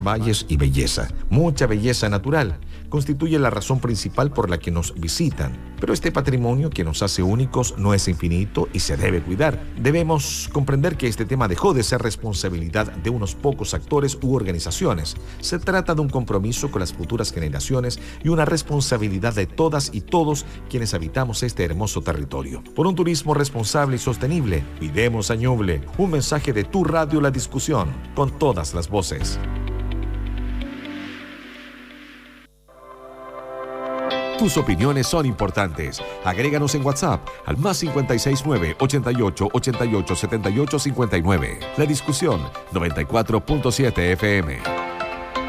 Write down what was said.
valles y belleza, mucha belleza natural, constituye la razón principal por la que nos visitan. Pero este patrimonio que nos hace únicos no es infinito y se debe cuidar. Debemos comprender que este tema dejó de ser responsabilidad de unos pocos actores u organizaciones. Se trata de un compromiso con las futuras generaciones y una responsabilidad de todas y todos quienes habitamos este hermoso territorio. Por un turismo responsable y sostenible, cuidemos a Ñuble. Un mensaje de Tu Radio La Discusión, con todas las voces. Tus opiniones son importantes. Agréganos en WhatsApp al +569 88 88 78 59. La Discusión 94.7 FM.